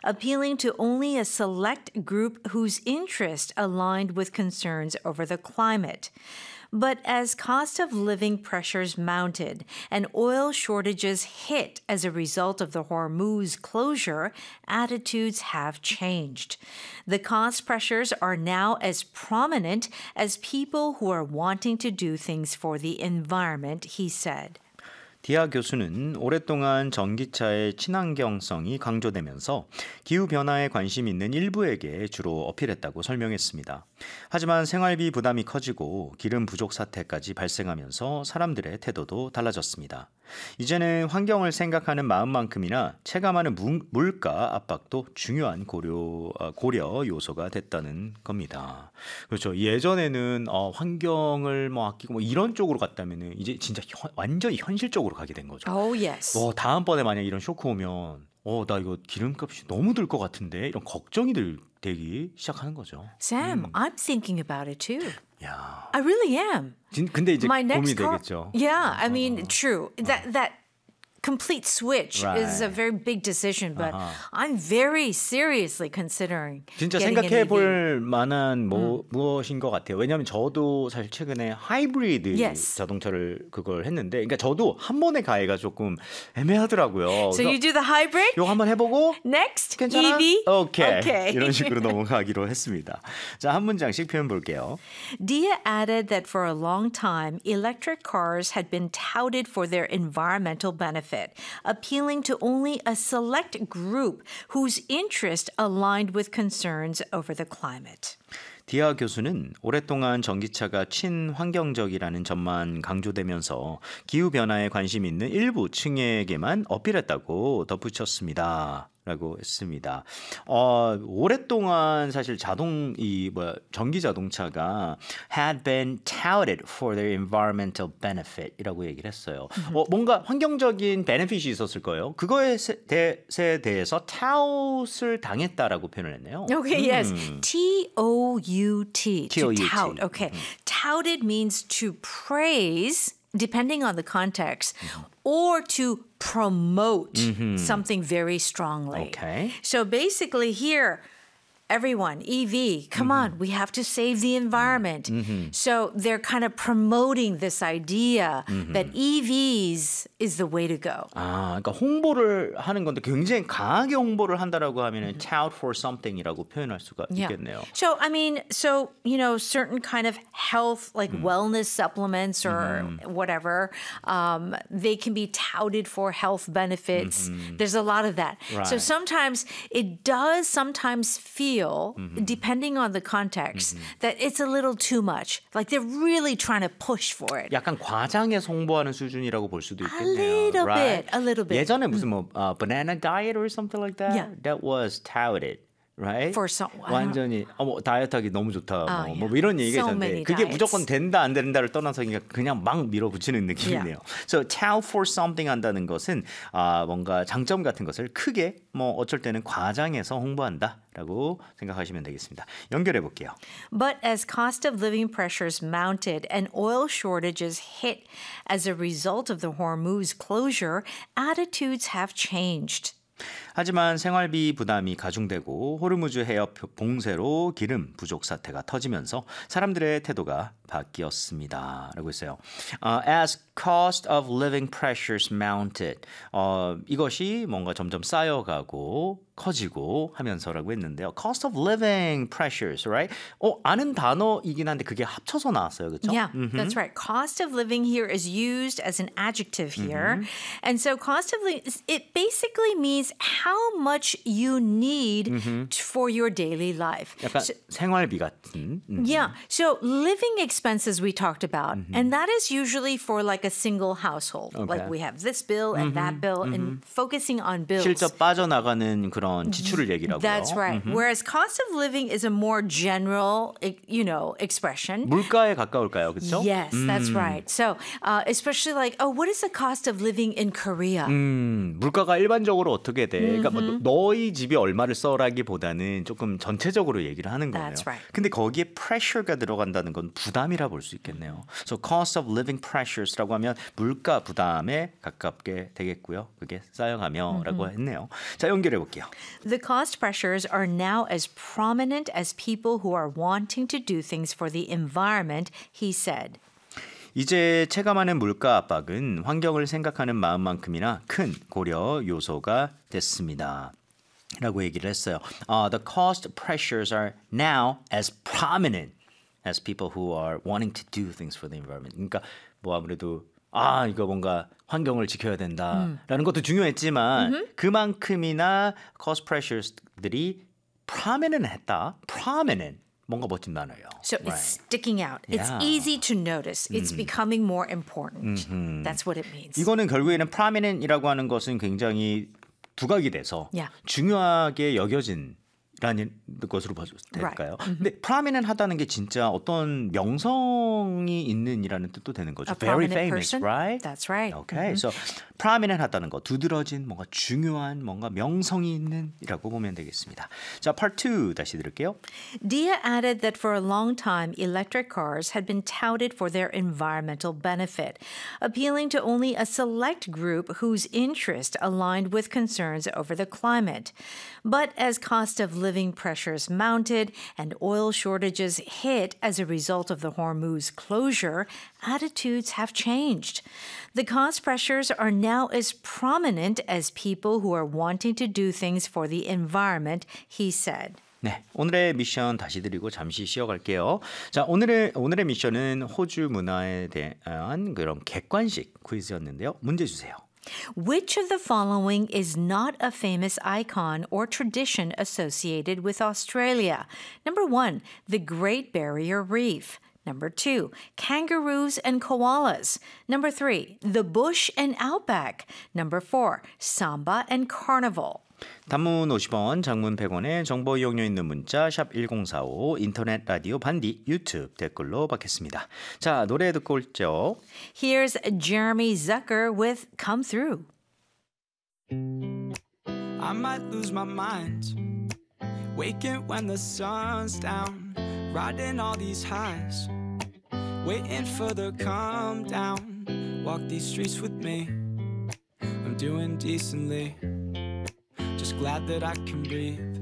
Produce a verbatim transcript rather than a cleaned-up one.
appealing to only a select group whose interest aligned with concerns over the climate. But as cost of living pressures mounted and oil shortages hit as a result of the Hormuz closure, attitudes have changed. The cost pressures are now as prominent as people who are wanting to do things for the environment, he said. 디아 교수는 오랫동안 전기차의 친환경성이 강조되면서 기후변화에 관심 있는 일부에게 주로 어필했다고 설명했습니다. 하지만 생활비 부담이 커지고 기름 부족 사태까지 발생하면서 사람들의 태도도 달라졌습니다. 이제는 환경을 생각하는 마음만큼이나 체감하는 무, 물가 압박도 중요한 고려, 고려 요소가 됐다는 겁니다. 그렇죠. 예전에는 어, 환경을 뭐 아끼고 뭐 이런 쪽으로 갔다면은 이제 진짜 현, 완전히 현실적으로 가게 된 거죠. Oh, yes. 뭐 다음번에 만약 이런 쇼크 오면 어, 나 이거 기름값이 너무 들 것 같은데 이런 걱정이 들, 되기 시작하는 거죠. Sam, 음. I'm thinking about it too. 야. I really am. 진, 근데 이제 My 고민이 next car, 되겠죠. yeah, I mean, true. That that complete switch Right. is a very big decision, but Uh-huh. I'm very seriously considering 진짜 getting an 생각해 E V. 볼 만한 뭐 무엇인 것 같아요. 왜냐하면 저도 사실 최근에 하이브리드 Yes. 자동차를 그걸 했는데, 그러니까 저도 한 번에 가기가 조금 애매하더라고요. So you do the hybrid? 이거 한번 해보고 Next, 괜찮아? E V? 오케이. Okay. 이런 식으로 넘어가기로 했습니다. 자, 한 문장씩 표현 볼게요. Dia added that for a long time, electric cars had been touted for their environmental benefit, appealing to only a select group whose interest aligned with concerns over the climate. 디아 교수는 오랫동안 전기차가 친환경적이라는 점만 강조되면서 기후변화에 관심 있는 일부 층에게만 어필했다고 덧붙였습니다. 라고 했습니다. 어, 오랫동안 사실 자동 이 뭐야 전기 자동차가 had been touted for their environmental benefit이라고 얘기를 했어요. 어, 뭔가 환경적인 베네핏이 있었을 거예요. 그거에 대해서 대해서 tout을 당했다라고 표현을 했네요. Okay, yes. T O U T. T O U T. To tout. Okay. Touted means to praise, depending on the context, or to promote something very strongly. Okay. So basically here, everyone, E V, come on, we have to save the environment. So they're kind of promoting this idea that E Vs is the way to go. 아, 그러니까 홍보를 하는 건데 굉장히 강하게 홍보를 한다라고 하면은 tout for something이라고 표현할 수가 있겠네요. So, I mean, so, you know, certain kind of health, like wellness supplements or whatever, um, they can be touted for health benefits. There's a lot of that. So Right. sometimes it does sometimes feel, depending on the context, that it's a little too much. Like they're really trying to push for it. 약간 과장해서 홍보하는 수준이라고 볼 수도 있겠네요. little right? bit, a little bit. 예전에 무슨 뭐 uh, banana diet or something like that Yeah. that was touted. Right? For some- I don't- 완전히 어머 다이어트하기 너무 좋다. 뭐, Oh, 뭐 yeah. 이런 얘기가 So 있는데 many 그게 diets. 무조건 된다 안 된다를 떠나서 그냥, 그냥 막 밀어붙이는 느낌이네요. So tout for something 한다는 것은 아, 뭔가 장점 같은 것을 크게 뭐 어쩔 때는 과장해서 홍보한다라고 생각하시면 되겠습니다. 연결해 볼게요. But as cost of living pressures mounted and oil shortages hit as a result of the Hormuz closure, attitudes have changed. 하지만 생활비 부담이 가중되고 호르무즈 해협 봉쇄로 기름 부족 사태가 터지면서 사람들의 태도가 바뀌었습니다. 라고 했어요. Uh, as cost of living pressures mounted. 어, 이것이 뭔가 점점 쌓여가고 커지고 하면서라고 했는데요. Cost of living pressures, right? 어, 아는 단어이긴 한데 그게 합쳐서 나왔어요. 그렇죠? Yeah, that's right. Cost of living here is used as an adjective here. And so cost of living, it basically means how much you need for your daily life. 약간 So- 생활비 같은. 음. Yeah. So living expenses we talked about, and that is usually for like a single household. Like Okay. we have this bill and that bill, and focusing on bills. 실적 빠져나가는 그런 지출을 얘기를 하고요. That's right. Whereas cost of living is a more general, e- you know, expression. 물가에 가까울까요? 그렇죠? Yes, that's right. So, uh, especially like, oh, what is the cost of living in Korea? 음, 물가가 일반적으로 어떻게 돼? 그러니까 뭐 너- 너희 집이 얼마를 써라기보다는 조금 전체적으로 얘기를 하는 거예요. That's right. 근데 거기에 pressure가 들어간다는 건 부담이라 볼 수 있겠네요. So cost of living pressures라고 하면 물가 부담에 가깝게 되겠고요. 그게 쌓여가며라고 했네요. 자, 연결해 볼게요. The cost pressures are now as prominent as people who are wanting to do things for the environment, he said. 이제 체감하는 물가 압박은 환경을 생각하는 마음만큼이나 큰 고려 요소가 됐습니다. 라고 얘기를 했어요. Uh, the cost pressures are now as prominent as people who are wanting to do things for the environment. 그러니까 뭐 아무래도 아 이거 뭔가 환경을 지켜야 된다라는 음. 것도 중요했지만 mm-hmm. 그만큼이나 cost pressures들이 prominent했다. prominent 뭔가 멋진 단어예요. So right. it's sticking out. Yeah. It's easy to notice. It's mm. becoming more important. Mm-hmm. That's what it means. 이거는 결국에는 prominent이라고 하는 것은 굉장히 두각이 돼서 yeah. 중요하게 여겨진 라는 것으로 봐도 될까요? Right. 근데 prominent하다는 게 진짜 어떤 명성이 있는이라는 뜻도 되는 거죠. A Very prominent famous, person? right? That's right. Okay, mm-hmm. so prominent하다는 거, 두드러진, 뭔가 중요한, 뭔가 명성이 있는이라고 보면 되겠습니다. 자, part two 다시 들을게요. Dia added that for a long time, electric cars had been touted for their environmental benefit, appealing to only a select group whose interest aligned with concerns over the climate. But as cost of living pressures mounted and oil shortages hit as a result of the Hormuz closure, attitudes have changed. The cost pressures are now as prominent as people who are wanting to do things for the environment, he said. 네, 오늘의 미션 다시 드리고 잠시 쉬어갈게요. 자, 오늘의 오늘의 미션은 호주 문화에 대한 그런 객관식 퀴즈였는데요. 문제 주세요. Which of the following is not a famous icon or tradition associated with Australia? Number one, the Great Barrier Reef. Number two, kangaroos and koalas. Number three, the bush and outback. Number four, samba and carnival. 단문 오십 원, 장문 백 원의 정보 이용료 있는 문자 샵 일공사오, 인터넷 라디오 반디, 유튜브 댓글로 받겠습니다. 자, 노래 듣고 올죠. Here's Jeremy Zucker with Come Through. I might lose my mind, waking when the sun's down, riding all these highs, waiting for the calm down, walk these streets with me, I'm doing decently. Just glad that I can breathe.